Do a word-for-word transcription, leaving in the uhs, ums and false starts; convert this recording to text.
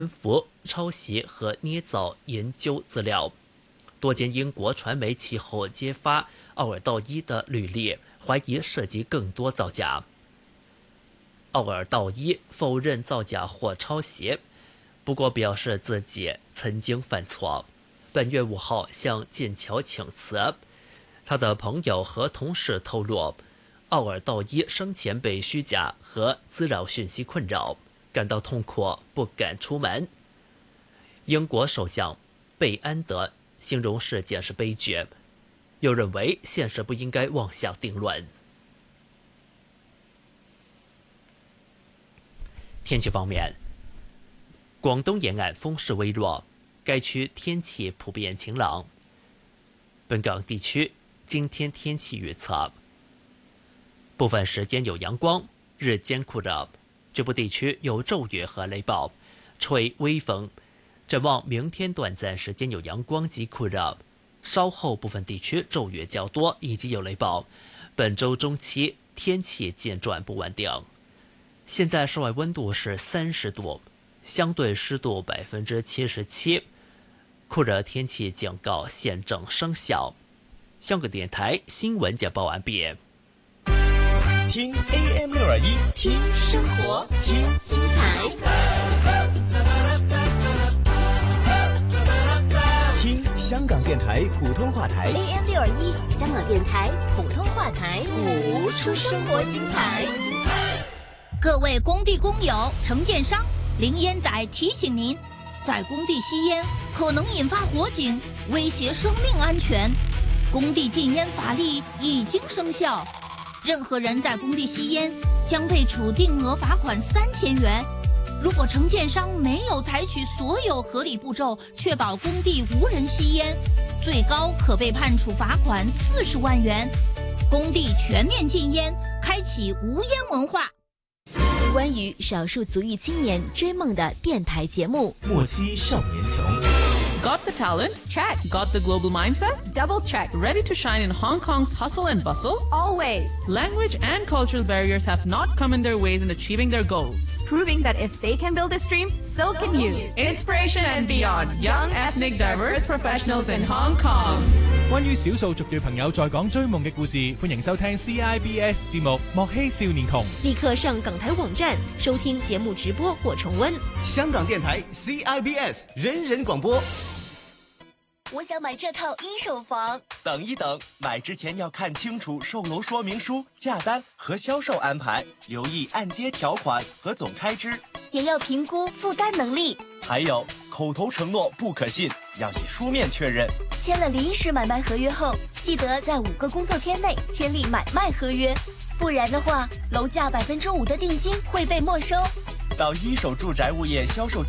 服、抄袭和捏造研究资料。多间英国传媒其后揭发奥尔道伊的履历，怀疑涉及更多造假。奥尔道伊否认造假或抄袭，不过表示自己曾经犯错。本月五号向剑桥请辞。他的朋友和同事透露，奥尔道伊生前被虚假和滋扰讯息困扰，感到痛苦，不敢出门。英国首相贝安德形容事件是悲剧，又认为现实不应该妄下定论。天气方面，广东沿岸风势微弱，该区天气普遍晴朗。本港地区今天天气预测：部分时间有阳光，日间酷热，局部地区有骤雨和雷暴，吹微风。展望明天短暂时间有阳光及酷热，稍后部分地区骤雨较多以及有雷暴。本周中期天气渐转不稳定。现在室外温度是三十度，相对湿度百分之七十七，酷热天气警告现正生效。香港电台新闻简报完毕。 听 A M 六二一， 听生活，听精彩， 听香港电台普通话台 A M 六二一，香港电台普通话台，谱出生活精彩。 各位工地工友、承建商，林烟仔提醒您，在工地吸烟可能引发火警，威胁生命安全。工地禁烟法律已经生效，任何人在工地吸烟将被处定额罚款三千元。如果承建商没有采取所有合理步骤，确保工地无人吸烟，最高可被判处罚款四十万元。工地全面禁烟，开启无烟文化。 关于少数族裔青年追梦的电台节目， 莫欺少年穷。 Got the talent? Check. Got the global mindset? Double check. Ready to shine in Hong Kong's hustle and bustle? Always. Language and cultural barriers have not come in their ways in achieving their goals. Proving that if they can build this dream, so, so can you. you. Inspiration and beyond. Young, ethnic, diverse professionals in Hong Kong. 關於少數族裔朋友在港追夢嘅故事，歡迎收聽 C I B S 節目《莫欺少年窮》。 立刻上港台網站收聽節目直播或重溫。 香港電台 C I B S 人人廣播。 我想買這套一手房。 等一等，買之前要看清楚售樓說明書、價單和銷售安排，留意按揭條款和總開支， 也要評估負擔能力。 還有，口頭承諾不可信，要以書面確認。 簽了臨時買賣合約後，記得在五個工作天內簽立買賣合約，不然的話，樓價百分之五的定金會被沒收。 到一手住宅物業銷售